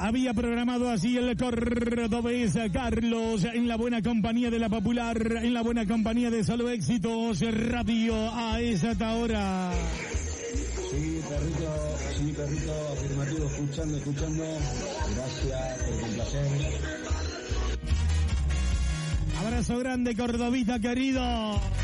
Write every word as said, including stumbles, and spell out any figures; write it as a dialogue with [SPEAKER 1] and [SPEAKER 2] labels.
[SPEAKER 1] había programado así el cordobés Carlos, en la buena compañía de la Popular, en la buena compañía de Solo Éxitos Radio a esa hora.
[SPEAKER 2] Sí, perrito, sí, perrito, afirmativo, escuchando, escuchando. Gracias por complacer.
[SPEAKER 1] Abrazo grande, Cordovita querido.